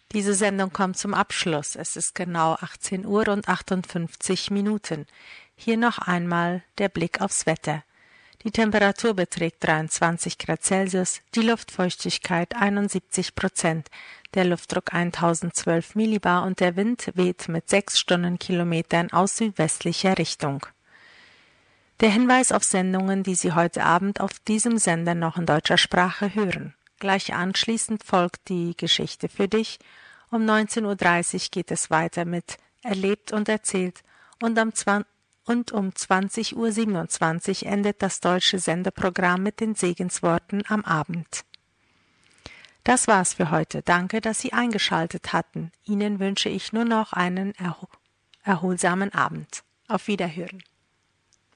Diese Sendung kommt zum Abschluss. Es ist genau 18 Uhr und 58 Minuten. Hier noch einmal der Blick aufs Wetter. Die Temperatur beträgt 23 Grad Celsius, die Luftfeuchtigkeit 71%, der Luftdruck 1012 Millibar und der Wind weht mit 6 Stundenkilometern aus südwestlicher Richtung. Der Hinweis auf Sendungen, die Sie heute Abend auf diesem Sender noch in deutscher Sprache hören. Gleich anschließend folgt die Geschichte für dich. Um 19.30 Uhr geht es weiter mit Erlebt und erzählt und um 20.27 Uhr endet das deutsche Sendeprogramm mit den Segensworten am Abend. Das war's für heute. Danke, dass Sie eingeschaltet hatten. Ihnen wünsche ich nur noch einen erholsamen Abend. Auf Wiederhören.